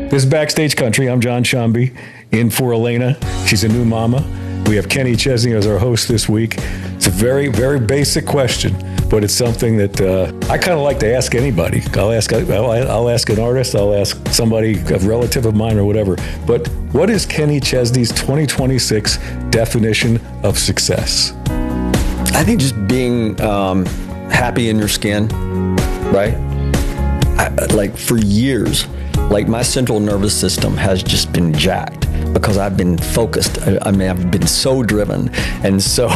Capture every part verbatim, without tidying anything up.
This is Backstage Country. I'm John Shambi, in for Elena. She's a new mama. We have Kenny Chesney as our host this week. It's a very, very basic question, but it's something that uh, I kind of like to ask anybody. I'll ask, I'll, I'll ask an artist. I'll ask somebody, a relative of mine or whatever. But what is Kenny Chesney's twenty twenty-six definition of success? I think just being um, happy in your skin, right? I, like for years, like my central nervous system has just been jacked because I've been focused. I, I mean, I've been so driven and so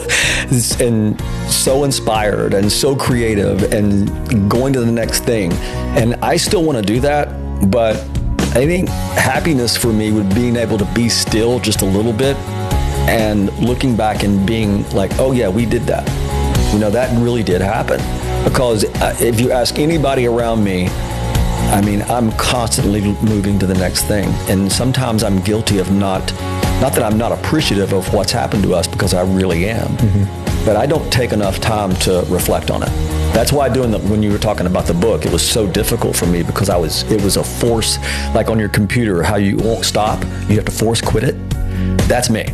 and so inspired and so creative and going to the next thing. And I still want to do that, but I think happiness for me would being able to be still just a little bit and looking back and being like, oh yeah, we did that. You know, that really did happen. Because uh, if you ask anybody around me, I mean, I'm constantly moving to the next thing. And sometimes I'm guilty of not, not that I'm not appreciative of what's happened to us, because I really am. Mm-hmm. But I don't take enough time to reflect on it. That's why doing the, when you were talking about the book, it was so difficult for me because I was, it was a force, like on your computer, how you won't stop, you have to force quit it. That's me.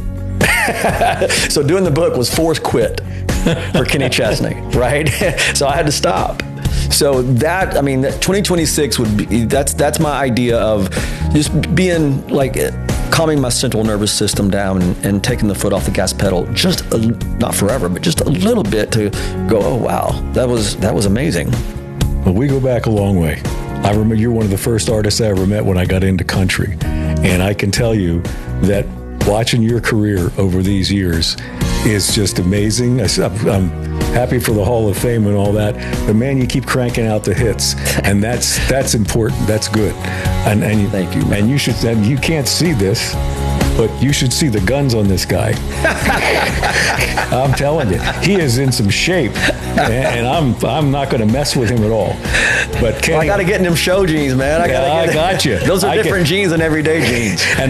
So doing the book was force quit for Kenny Chesney, right? So I had to stop. So that, I mean, that twenty twenty-six would be, that's that's my idea of just being like, calming my central nervous system down and, and taking the foot off the gas pedal, just a, not forever, but just a little bit to go, oh wow, that was that was amazing. Well, we go back a long way. I remember you're one of the first artists I ever met when I got into country, and I can tell you that watching your career over these years is just amazing. I, I'm happy for the Hall of Fame and all that, but man, you keep cranking out the hits, and that's that's important. That's good. And, and you, thank you. Man. And you should. And you can't see this, but you should see the guns on this guy. I'm telling you, he is in some shape, and, and I'm I'm not going to mess with him at all. But Kenny, well, I got to get in them show jeans, man. I, yeah, gotta get I got you. Those are I different can, jeans than everyday jeans. And